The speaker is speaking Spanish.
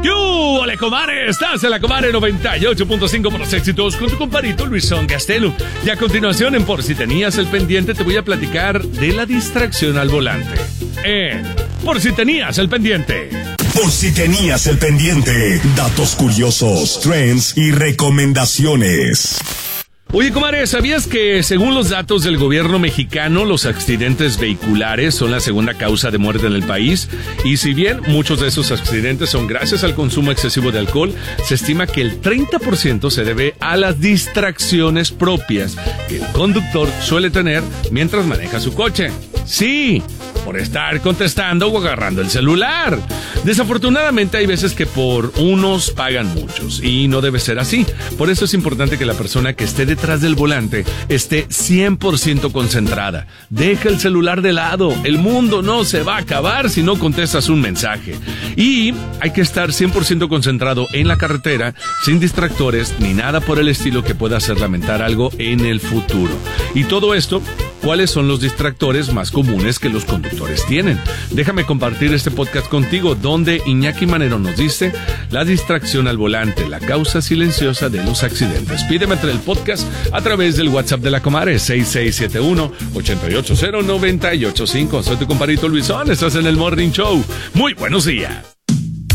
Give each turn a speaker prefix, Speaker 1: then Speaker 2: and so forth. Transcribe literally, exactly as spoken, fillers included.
Speaker 1: ¡Hola, comare! Estás en la Comare noventa y ocho punto cinco por los éxitos con tu comparito Luisón Castelo. Y a continuación, en Por si tenías el pendiente, te voy a platicar de la distracción al volante. En Por si tenías el pendiente.
Speaker 2: Por si tenías el pendiente, datos curiosos, trends y recomendaciones.
Speaker 1: Oye, comadre, ¿sabías que según los datos del gobierno mexicano, los accidentes vehiculares son la segunda causa de muerte en el país? Y si bien muchos de esos accidentes son gracias al consumo excesivo de alcohol, se estima que el treinta por ciento se debe a las distracciones propias que el conductor suele tener mientras maneja su coche. Sí, por estar contestando o agarrando el celular. Desafortunadamente hay veces que por unos pagan muchos y no debe ser así. Por eso es importante que la persona que esté detrás del volante esté cien por ciento concentrada. Deja el celular de lado. El mundo no se va a acabar si no contestas un mensaje. Y hay que estar cien por ciento concentrado en la carretera, sin distractores ni nada por el estilo que pueda hacer lamentar algo en el futuro. Y todo esto, ¿cuáles son los distractores más comunes que los conductores tienen? Déjame compartir este podcast contigo, donde Iñaki Manero nos dice la distracción al volante, la causa silenciosa de los accidentes. Pídeme entre el podcast a través del WhatsApp de la Comare, seis seis siete uno, ocho ocho cero, nueve ocho cinco. Soy tu comparito Luisón, estás en el Morning Show. Muy buenos días.